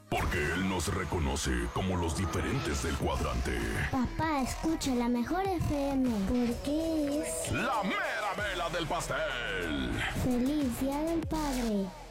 Porque él nos reconoce como los diferentes del cuadrante. Papá, escucha la mejor FM. Porque es La mera mela del pastel. Feliz Día del Padre.